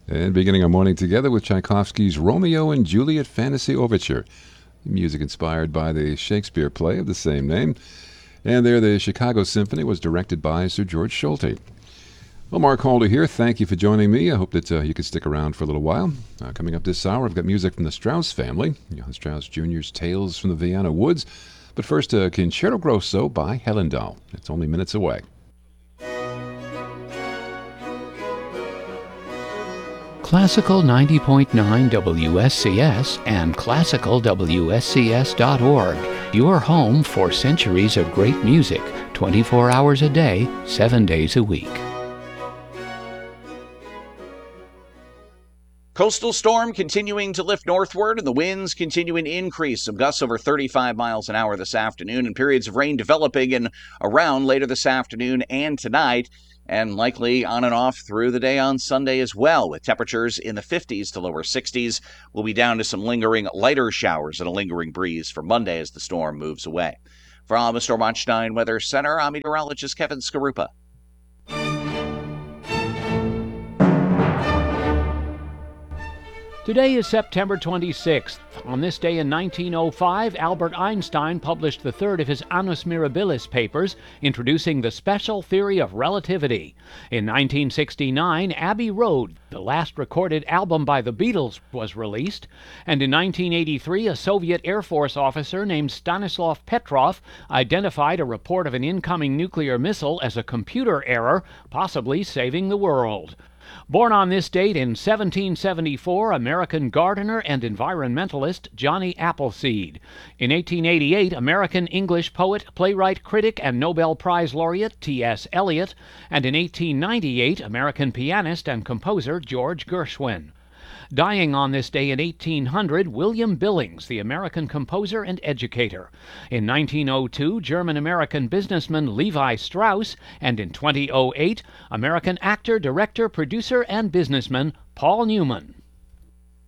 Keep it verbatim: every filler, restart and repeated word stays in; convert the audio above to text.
And beginning our morning together with Tchaikovsky's Romeo and Juliet Fantasy Overture, music inspired by the Shakespeare play of the same name. And there, the Chicago Symphony was directed by Sir George Solti. Well, Mark Halder here. Thank you for joining me. I hope that uh, you could stick around for a little while. Uh, coming up this hour, I've got music from the Strauss family, Johann Strauss Junior's Tales from the Vienna Woods. But first, a Concerto Grosso by Hellendahl. It's only minutes away. Classical ninety point nine W S C S and classical W S C S dot org. Your home for centuries of great music, twenty-four hours a day, seven days a week. Coastal storm continuing to lift northward, and the winds continuing to increase. Some gusts over thirty-five miles an hour this afternoon, and periods of rain developing in around later this afternoon and tonight, and likely on and off through the day on Sunday as well, with temperatures in the fifties to lower sixties. We'll be down to some lingering lighter showers and a lingering breeze for Monday as the storm moves away. From the Storm Watch nine Weather Center, I'm meteorologist Kevin Skarupa. Today is September twenty-sixth. On this day in nineteen oh five, Albert Einstein published the third of his Annus Mirabilis papers, introducing the special theory of relativity. In nineteen sixty-nine, Abbey Road, the last recorded album by the Beatles, was released. And in nineteen eighty-three, a Soviet Air Force officer named Stanislav Petrov identified a report of an incoming nuclear missile as a computer error, possibly saving the world. Born on this date in seventeen seventy-four, American gardener and environmentalist Johnny Appleseed. In eighteen eighty-eight, American English poet, playwright, critic, and Nobel Prize laureate T S Eliot. And in eighteen ninety-eight, American pianist and composer George Gershwin. Dying on this day in eighteen hundred, William Billings, the American composer and educator. In nineteen oh two, German-American businessman Levi Strauss. And in twenty oh eight, American actor, director, producer, and businessman Paul Newman.